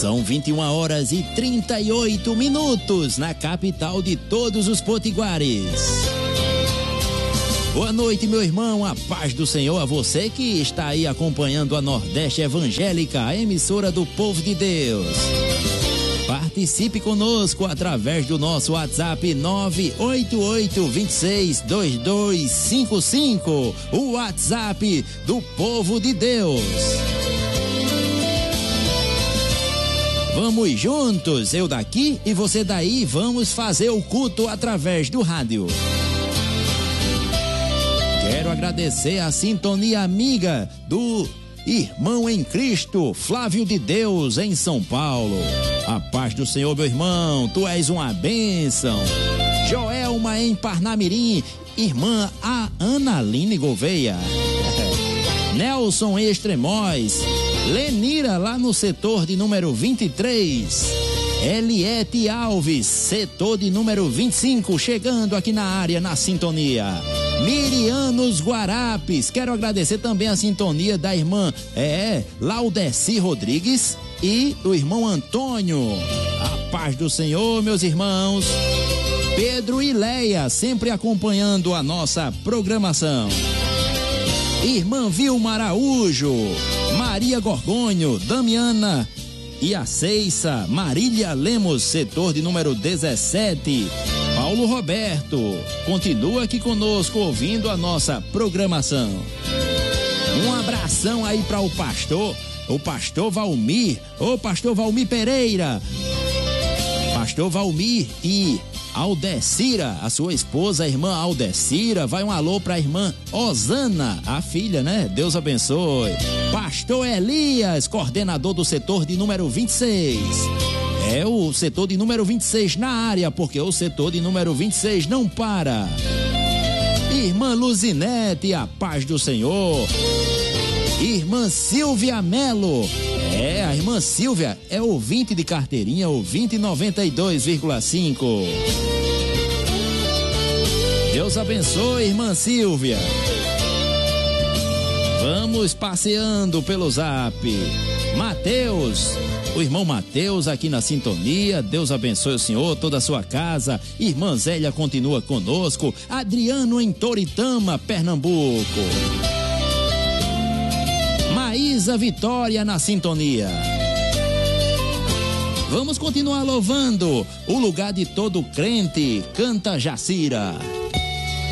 São 21h38 na capital de todos os potiguares. Boa noite, meu irmão, a paz do Senhor a você que está aí acompanhando a Nordeste Evangélica, a emissora do povo de Deus. Participe conosco através do nosso WhatsApp 988262255, o WhatsApp do povo de Deus. Vamos juntos, eu daqui e você daí, vamos fazer o culto através do rádio. Quero agradecer a sintonia amiga do irmão em Cristo, Flávio de Deus, em São Paulo. A paz do Senhor, meu irmão, tu és uma bênção. Joelma em Parnamirim, irmã a Analine Gouveia. Nelson em Extremóis, Lenira lá no setor de número 23. Eliette Alves, setor de número 25, chegando aqui na área, na sintonia. Mirianos Guarapes, quero agradecer também a sintonia da irmã Laudeci Rodrigues e o irmão Antônio. A paz do Senhor, meus irmãos. Pedro e Leia, sempre acompanhando a nossa programação. Irmã Vilma Araújo, Maria Gorgonho, Damiana e a Ceissa, Marília Lemos, setor de número 17. Paulo Roberto, continua aqui conosco ouvindo a nossa programação. Um abração aí para o pastor Valmir, pastor Valmir Pereira, pastor Valmir e Aldecira, a sua esposa, a irmã Aldecira. Vai um alô para a irmã Osana, a filha, né? Deus abençoe. Pastor Elias, coordenador do setor de número 26. É o setor de número 26 na área, porque o setor de número 26 não para. Irmã Luzinete, a paz do Senhor. Irmã Silvia Melo. A irmã Silvia é ouvinte de carteirinha, ouvinte 92,5. Deus abençoe, irmã Silvia. Vamos passeando pelo Zap. Mateus, o irmão Mateus aqui na sintonia. Deus abençoe o senhor, toda a sua casa. Irmã Zélia continua conosco. Adriano em Toritama, Pernambuco. Maísa Vitória na sintonia. Vamos continuar louvando. O lugar de todo crente, canta Jacira.